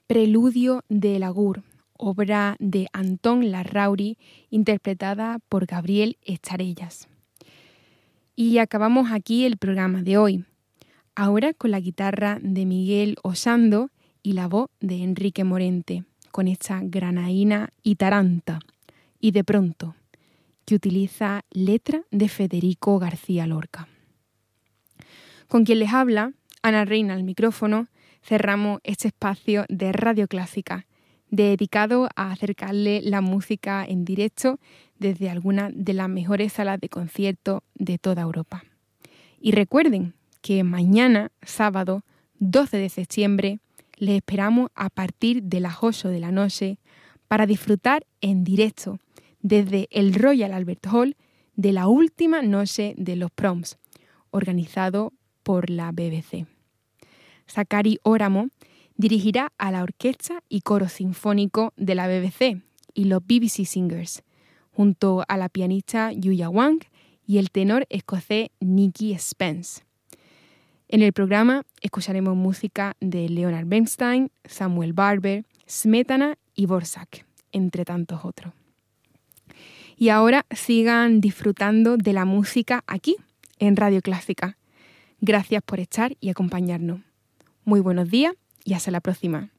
Preludio del Agur, obra de Antón Larrauri, interpretada por Gabriel Estarellas. Y acabamos aquí el programa de hoy, ahora con la guitarra de Miguel Osando y la voz de Enrique Morente, con esta granaína y taranta, y de pronto, que utiliza letra de Federico García Lorca. Con quien les habla, Ana Reina al micrófono, cerramos este espacio de Radio Clásica, dedicado a acercarle la música en directo desde algunas de las mejores salas de concierto de toda Europa. Y recuerden que mañana, sábado 12 de septiembre, les esperamos a partir de las 8 de la noche para disfrutar en directo desde el Royal Albert Hall de la última noche de los Proms, organizado por la BBC. Sakari Óramo dirigirá a la orquesta y coro sinfónico de la BBC y los BBC Singers, junto a la pianista Yuya Wang y el tenor escocés Nicky Spence. En el programa escucharemos música de Leonard Bernstein, Samuel Barber, Smetana y Dvorak, entre tantos otros. Y ahora sigan disfrutando de la música aquí, en Radio Clásica. Gracias por estar y acompañarnos. Muy buenos días y hasta la próxima.